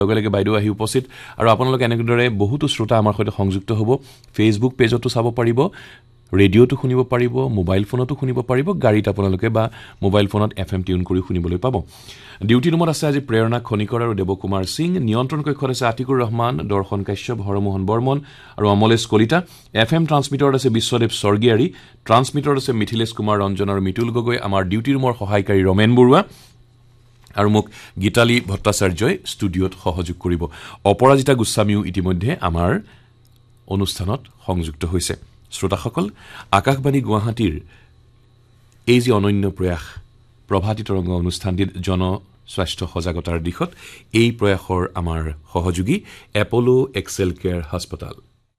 লগে লগে বাইদেউ আহি উপস্থিত আৰু আপোনালোকে এনেদৰে বহুতো শ্ৰোতা আমাৰ সৈতে সংযুক্ত হ'ব ফেচবুক পেজতো চাব পাৰিব ৰেডিঅ'টো শুনিব পাৰিব মোবাইল ফোনতো শুনিব পাৰিব গাড়ীত আপোনালোকে বা মোবাইল ফোনত FM টিউন কৰি শুনিবলৈ পাব ডিউটি ৰুমত আছে আজি প্ৰেৰণা খনিকৰ আৰু দেৱকুমাৰ সিং নিয়ন্ত্ৰণ কক্ষত আছে আতিকুৰ ৰহমান দৰ্শন কাশ্যপ হৰমোহন বৰ্মন আৰু অমলেশ কলিতা FM ট্ৰান্সমিটাৰত আছে বিশ্বদেৱ স্বৰ্গীয়াৰী ট্ৰান্সমিটাৰত আছে মিথিলেশ কুমাৰ ৰঞ্জন আৰু মিতুল গগৈ আমাৰ ডিউটি ৰুমৰ সহায়কাৰী ৰমেন বৰুৱা আৰু মোক গীতালী ভট্টাচাৰ্যই ষ্টুডিঅ'ত সহযোগ কৰিব অপৰাজিতা গোস্বামীও ইতিমধ্যে আমাৰ অনুষ্ঠানত সংযুক্ত হৈছে শ্ৰোতাসকল আকাশবাণী গুৱাহাটীৰ এই যে অনন্য প্ৰয়াস প্ৰভাতী তৰংগ অনুষ্ঠানটিত স্বাস্থ্য সজাগতাৰ দিশত এই প্ৰয়াসৰ আমাৰ সহযোগী এপলো এক্সেল কেয়াৰ হাস্পতাল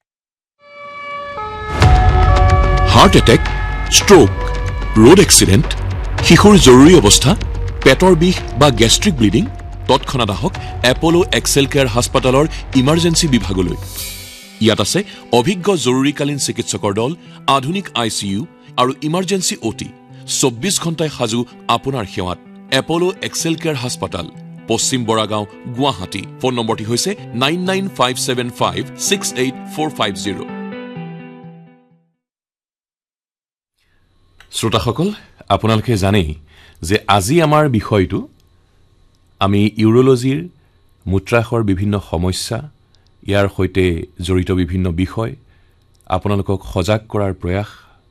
heart attack stroke road accident শিশুৰ জৰুৰী অৱস্থা পেটৰ বিষ বা গেষ্ট্ৰিক ব্লিডিং তৎক্ষণাৎ আহক এপলো এক্সেল কেয়াৰ হাস্পতালৰ ইমাৰ্জেন্সি বিভাগলৈ ইয়াত আছে অভিজ্ঞ জৰুৰীকালীন চিকিৎসকৰ দল আধুনিক ICU আৰু ইমাৰ্জেন্সি OT 24 ঘণ্টাই সাজু আপোনাৰ সেৱাত এপলো এক্সেল কেয়াৰ হাস্পতাল পশ্চিম বৰাগাঁও গুৱাহাটী ফোন নম্বৰটি হৈছে 9957568450 শ্ৰোতাসকল আপোনালোকে জানেই যে আজি আমাৰ বিষয়টো আমি ইউৰোলজিৰ মূত্ৰাশয়ৰ বিভিন্ন সমস্যা ইয়াৰ সৈতে জড়িত বিভিন্ন বিষয় আপোনালোকক সজাগ কৰাৰ প্ৰয়াস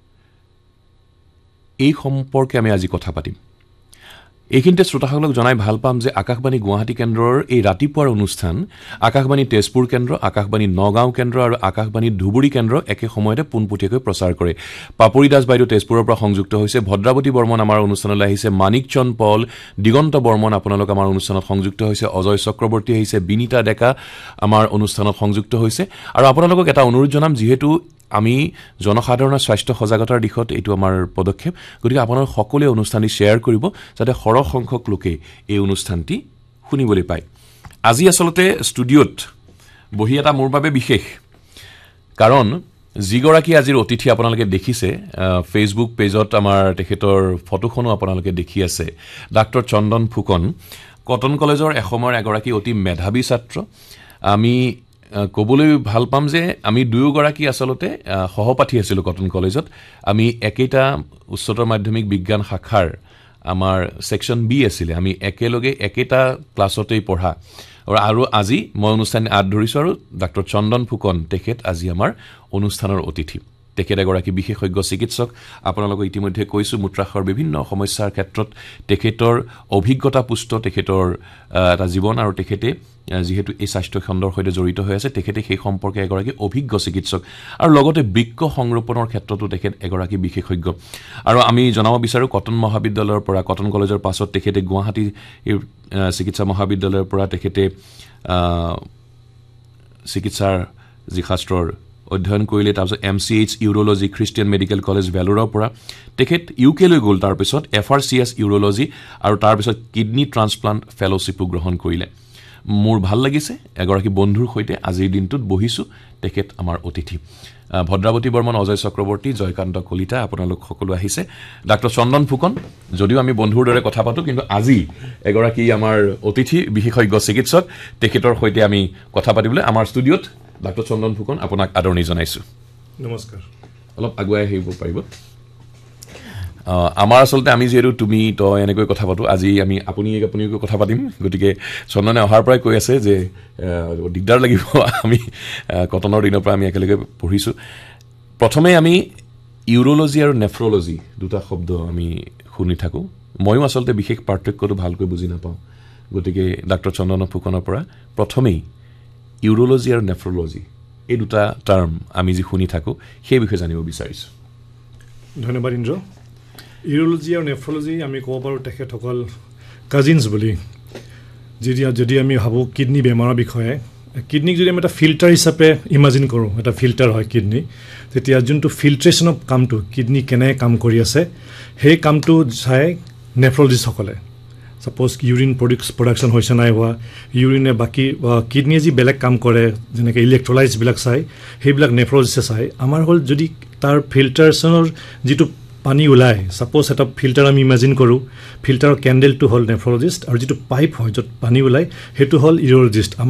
এই সম্পৰ্কে আমি আজি কথা পাতিম এইখিনিতে শ্ৰোতাসকলক জনাই ভাল পাম যে আকাশবাণী গুৱাহাটী কেন্দ্ৰৰ এই ৰাতিপুৱাৰ অনুষ্ঠান আকাশবাণী তেজপুৰ কেন্দ্ৰ আকাশবাণী নগাঁও কেন্দ্ৰ আৰু আকাশবাণী ধুবুৰী কেন্দ্ৰ একে সময়তে পোনপটীয়াকৈ প্ৰচাৰ কৰে পাপৰি দাস বাইদেউ তেজপুৰৰ পৰা সংযুক্ত হৈছে ভদ্ৰাৱতী বৰ্মন আমাৰ অনুষ্ঠানলৈ আহিছে মানিকচন্দ পল দিগন্ত বৰ্মন আপোনালোক আমাৰ অনুষ্ঠানত সংযুক্ত হৈছে অজয় চক্ৰৱৰ্তী আহিছে বিনীতা ডেকা আমাৰ অনুষ্ঠানত সংযুক্ত হৈছে আৰু আপোনালোকক এটা অনুৰোধ জনাম যিহেতু আমি জনসাধাৰণৰ স্বাস্থ্য সজাগতাৰ দিশত এইটো আমাৰ পদক্ষেপ গতিকে আপোনালোক সকলোৱে অনুষ্ঠানটি শ্বেয়াৰ কৰিব যাতে সৰহ সংখ্যক লোকে এই অনুষ্ঠানটি শুনিবলৈ পায় আজি আসলতে ষ্টুডিঅ'ত বহি এটা মোৰ বাবে বিশেষ কাৰণ যিগৰাকী আজিৰ অতিথি আপোনালোকে দেখিছে ফেচবুক পেজত আমাৰ তেখেতৰ ফটোখনো আপোনালোকে দেখি আছে ডাক্তৰ চন্দন ফুকন কটন কলেজৰ এসময়ৰ এগৰাকী অতি মেধাৱী ছাত্ৰ আমি কবলৈ ভাল পাম যে আমি দুয়োগৰাকী আসলতে সহপাঠী আছিলোঁ কটন কলেজত আমি একেটা উচ্চতৰ মাধ্যমিক বিজ্ঞান শাখাৰ আমাৰ সেকশন বি আছিলে আমি একেলগে একেটা ক্লাছতেই পঢ়া আৰু আজি মই অনুষ্ঠান আদ ধৰিছো আৰু ডাক্তৰ চন্দন ফুকন তেখেত আজি আমাৰ অনুষ্ঠানৰ অতিথি তেখেত এগৰাকী বিশেষজ্ঞ চিকিৎসক আপোনালোকক ইতিমধ্যে কৈছো মূত্ৰাশয়ৰ বিভিন্ন সমস্যাৰ ক্ষেত্ৰত তেখেতৰ অভিজ্ঞতা পুষ্ট তেখেতৰ এটা জীৱন আৰু তেখেতে যিহেতু এই স্বাস্থ্য খণ্ডৰ সৈতে জড়িত হৈ আছে তেখেতে সেই সম্পৰ্কে এগৰাকী অভিজ্ঞ চিকিৎসক আৰু লগতে বৃক্ক সংৰোপণৰ ক্ষেত্ৰতো তেখেত এগৰাকী বিশেষজ্ঞ আৰু আমি জনাব বিচাৰো কটন মহাবিদ্যালয়ৰ পৰা কটন কলেজৰ পাছত তেখেতে গুৱাহাটী চিকিৎসা মহাবিদ্যালয়ৰ পৰা তেখেতে চিকিৎসাৰ যি শাস্ত্ৰৰ অধ্যয়ন কৰিলে তাৰপিছত MCH urology Christian medical college ভেলোৰৰ পৰা তেখেত UK লৈ গ'ল তাৰপিছত FRCS ইউৰোলজি আৰু তাৰপিছত কিডনি ট্ৰান্সপ্লান্ট ফেলোশ্বিপো গ্ৰহণ কৰিলে মোৰ ভাল লাগিছে এগৰাকী বন্ধুৰ সৈতে আজিৰ দিনটোত বহিছো তেখেত আমাৰ অতিথি ভদ্ৰাৱতী বৰ্মন অজয় চক্ৰৱৰ্তী জয়কান্ত কলিতা আপোনালোক সকলো আহিছে ডাক্তৰ চন্দন ফুকন যদিও আমি বন্ধুৰ দৰে কথা পাতো কিন্তু আজি এগৰাকী আমাৰ অতিথি বিশেষজ্ঞ চিকিৎসক তেখেতৰ সৈতে আমি কথা পাতিবলৈ আমাৰ ষ্টুডিঅ'ত ডাক্তৰ চন্দন ফুকন আপোনাক আদৰণি জনাইছো নমস্কাৰ অলপ আগুৱাই আহিব পাৰিব আমাৰ আসলতে আমি যেহেতু তুমি তই এনেকৈ কথা পাতো আজি আমি আপুনিকৈ কথা পাতিম গতিকে চন্দনে অহাৰ পৰাই কৈ আছে যে দিগদাৰ লাগিব আমি কটনৰ দিনৰ পৰা আমি একেলগে পঢ়িছো প্ৰথমে আমি ইউৰোলজি আৰু নেফ্ৰলজি দুটা শব্দ আমি শুনি থাকো ময়ো আসলতে বিশেষ পাৰ্থক্যটো ভালকৈ বুজি নাপাওঁ গতিকে ডাক্তৰ চন্দন ফুকনৰ পৰা প্ৰথমেই ইউৰোলজি আৰু নেফ্ৰলজি এই দুটা টাৰ্ম আমি যি শুনি থাকো সেই বিষয়ে জানিব বিচাৰিছো ধন্যবাদ ইন্দ্ৰ ইউৰোলজি আৰু নেফ্ৰলজি আমি ক'ব পাৰোঁ তেখেতসকল কাজিনছ বুলি যদি আমি ভাবোঁ কিডনি বেমাৰৰ বিষয়ে কিডনিক যদি আমি এটা ফিল্টাৰ হিচাপে ইমাজিন কৰোঁ এটা ফিল্টাৰ হয় কিডনি তেতিয়া যোনটো ফিল্ট্ৰেশ্যন অফ কামটো কিডনি কেনেকৈ কাম কৰি আছে সেই কামটো চাই নেফ্ৰলজিষ্টসকলে সাপোজ ইউৰিন প্ৰডাকশ্যন হৈছে নাই হোৱা ইউৰিনে বাকী কিডনিয়ে যি বেলেগ কাম কৰে যেনেকৈ ইলেক্ট্ৰলাইটছবিলাক চাই সেইবিলাক নেফ্ৰলজিষ্টে চাই আমাৰ হ'ল যদি তাৰ ফিল্টাৰেশ্যনৰ যিটো পানী ওলায়, ছাপ'জ এটা ফিল্টাৰ আমি ইমেজিন কৰোঁ, ফিল্টাৰৰ কেণ্ডেলটো হ'ল নেফ্ৰলজিষ্ট আৰু যিটো পাইপ হয় য'ত পানী ওলায় সেইটো হ'ল ইউৰলজিষ্ট।